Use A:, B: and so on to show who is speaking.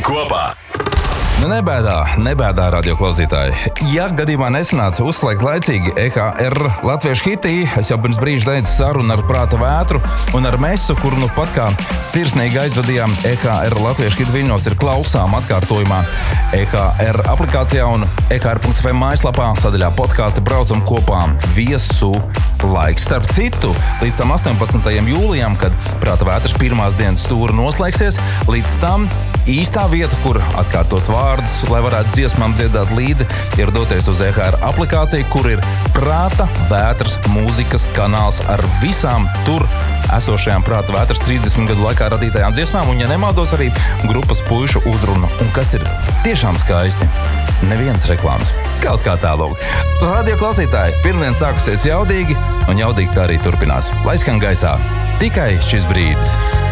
A: kopā.
B: Nebēdā, radioklausītāji. Ja gadījumā nesanāca uzslēgt laicīgi EHR latviešu hitī, es jau pirms brīža teicu sarunu ar Prāta vētru un ar Mesu, kuru nu pat kā sirsnīgi aizvadījām EHR latviešu hitu viļņos, ir klausām atkārtojumā EHR aplikācijā un EHR.fm mājaslapā sadaļā podkāsti braucam kopā viesu laiks. Starp citu, līdz tam 18. jūlijam, kad Prāta vētras pirmās dienas stūra noslēgsies, līdz tam īstā vieta, kur atkārtot vārdus, lai varētu dziesmām dziedāt līdzi, ir doties uz EHR aplikāciju, kur ir Prāta vētras mūzikas kanāls ar visām tur esošajām Prāta vētras 30 gadu laikā radītajām dziesmām, un, ja nemaldos, arī grupas puišu uzrunu. Un kas ir tiešām skaisti? Neviens reklāmas. Kaut kā tālāk. Radio klausītāji, pirmdien sākusies jaudīgi, un jaudīgi tā arī turpinās. Lai skan gaisā tikai šis brīdis.